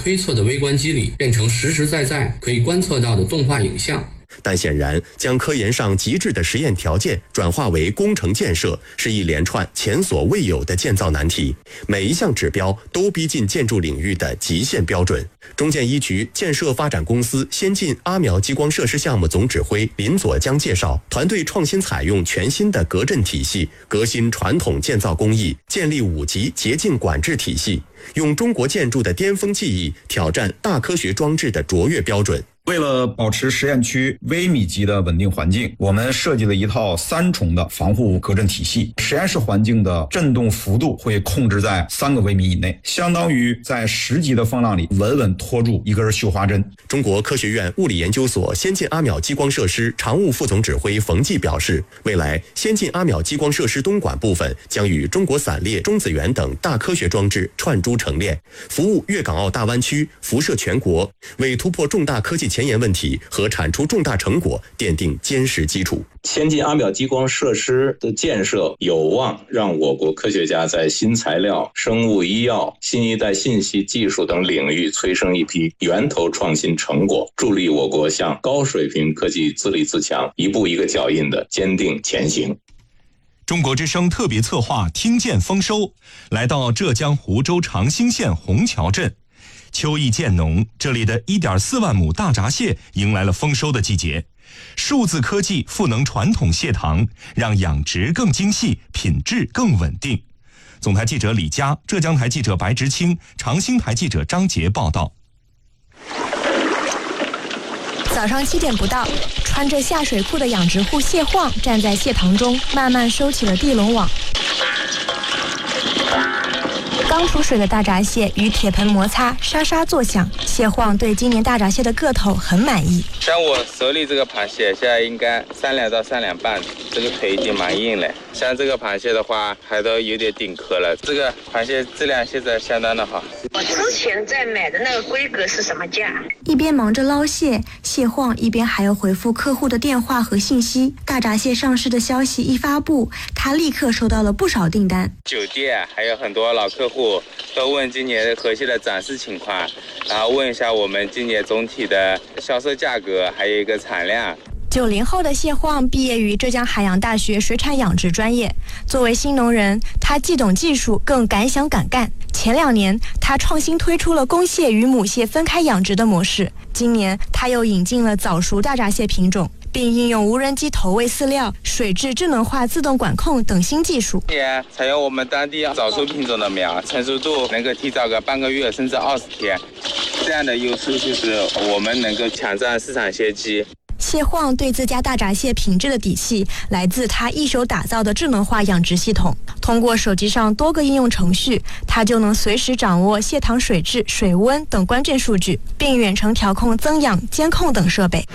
推测的微观机理变成实实在在可以观测到的动画影像。 但显然，将科研上极致的实验条件转化为工程建设，是一连串前所未有的建造难题。每一项指标都逼近建筑领域的极限标准。中建一局建设发展公司先进阿苗激光设施项目总指挥林佐江介绍，团队创新采用全新的隔震体系，革新传统建造工艺，建立5级洁净管制体系，用中国建筑的巅峰技艺挑战大科学装置的卓越标准。 为了保持实验区微米级的稳定环境，我们设计了一套3重的防护隔震体系。实验室环境的震动幅度会控制在3个微米以内，相当于在10级的风浪里稳稳拖住一根绣花针。 中国科学院物理研究所先进阿苗激光设施常务副总指挥冯骥表示，未来先进阿苗激光设施东莞部分将与中国散列、中子源等大科学装置串珠成链，服务粤港澳大湾区，辐射全国，为突破重大科技前沿问题和产出重大成果奠定坚实基础。 先进阿苗激光设施的建设有望让我国科学家在新材料、生物医药、新一代信息技术等领域催生一批源头创新成果，助力我国向高水平科技自立自强一步一个脚印的坚定前行。 中国之声特别策划听见丰收，来到浙江湖州长兴县虹桥镇。秋意渐浓，这里的1.4万亩大闸蟹迎来了丰收的季节。数字科技赋能传统蟹塘，让养殖更精细，品质更稳定。总台记者李佳，浙江台记者白直清，长兴台记者张杰报道。 早上7点不到，穿着下水裤的养殖户谢晃站在蟹塘中，慢慢收起了地笼网。刚出水的大闸蟹与铁盆摩擦，沙沙作响。谢晃对今年大闸蟹的个头很满意。 像我手里这个螃蟹，现在应该3两到3两半，这个腿已经蛮硬了。像这个螃蟹的话，还都有点顶壳了。这个螃蟹质量现在相当的好。 我之前在买的那个规格是什么价？ 一边忙着捞蟹，谢晃一边还要回复客户的电话和信息。大闸蟹上市的消息一发布，他立刻收到了不少订单。 酒店还有很多老客户都问今年河蟹的展示情况，然后问一下我们今年总体的销售价格，还有一个产量。 90后的谢晃毕业于浙江海洋大学水产养殖专业。作为新农人，他既懂技术，更敢想敢干。前2年，他创新推出了公蟹与母蟹分开养殖的模式。今年，他又引进了早熟大闸蟹品种，并应用无人机投喂饲料、水质智能化自动管控等新技术。 也采用我们当地早熟品种的苗，成熟度能够提早个半个月甚至20天。这样的优势就是我们能够抢占市场先机。 谢晃对自家大闸蟹品质的底气来自他一手打造的智能化养殖系统。通过手机上多个应用程序，他就能随时掌握蟹塘水质、水温等关键数据，并远程调控增氧、监控等设备。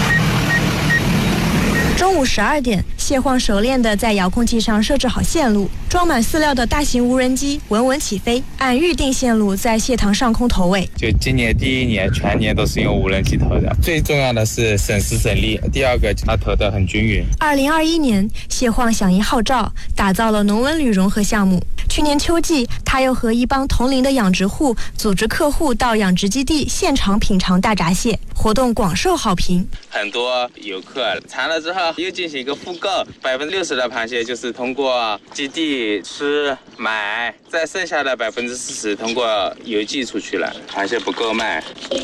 中午12点，谢晃熟练地在遥控器上设置好线路，装满饲料的大型无人机稳稳起飞，按预定线路在蟹塘上空投喂。 就今年第1年全年都是用无人机投的，最重要的是省时省力，第2个它投得很均匀。 2021年，谢晃响应号召，打造了农文旅融合项目。去年秋季，他又和一帮同龄的养殖户组织客户到养殖基地现场品尝大闸蟹，活动广受好评。 很多游客尝了之后又进行一个复购，60%的螃蟹就是通过基地吃买，再剩下的40%通过邮寄出去了，螃蟹不够卖。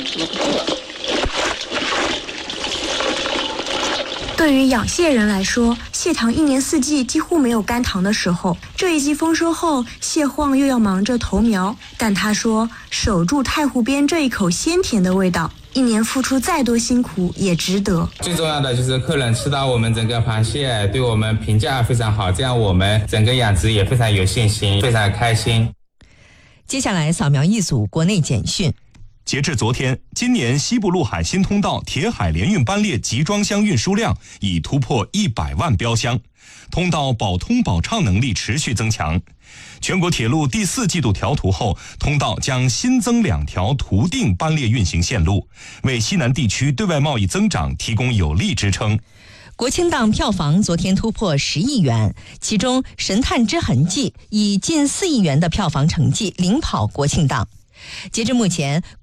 对于养蟹人来说，蟹塘1年4季几乎没有干塘的时候。这一季丰收后，谢晃又要忙着投苗，但他说，守住太湖边这一口鲜甜的味道，1年付出再多辛苦也值得。 最重要的就是客人吃到我们整个螃蟹，对我们评价非常好，这样我们整个养殖也非常有信心，非常开心。 接下来扫描一组国内简讯。 截至昨天，今年西部陆海新通道铁海联运班列集装箱运输量已突破100万标箱，通道保通保畅能力持续增强。全国铁路第4季度调图后，通道将新增2条图定班列运行线路，为西南地区对外贸易增长提供有力支撑。 国庆档票房昨天突破10亿元，其中《神探之痕迹》以近4亿元的票房成绩领跑国庆档。截至目前，